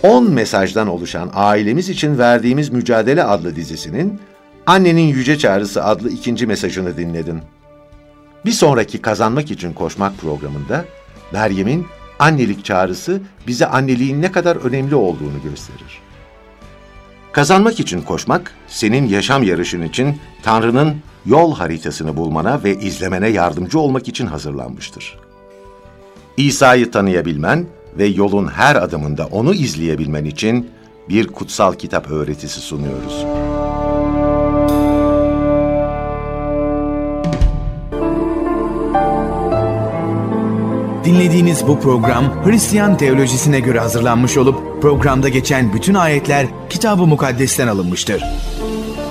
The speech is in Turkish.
10 mesajdan oluşan Ailemiz için Verdiğimiz Mücadele adlı dizisinin Annenin Yüce Çağrısı adlı 2. mesajını dinledin. Bir sonraki Kazanmak için Koşmak programında Meryem'in annelik çağrısı bize anneliğin ne kadar önemli olduğunu gösterir. Kazanmak için koşmak, senin yaşam yarışın için Tanrı'nın yol haritasını bulmana ve izlemene yardımcı olmak için hazırlanmıştır. İsa'yı tanıyabilmen ve yolun her adımında onu izleyebilmen için bir kutsal kitap öğretisi sunuyoruz. Dinlediğiniz bu program Hristiyan teolojisine göre hazırlanmış olup programda geçen bütün ayetler Kitab-ı Mukaddes'ten alınmıştır.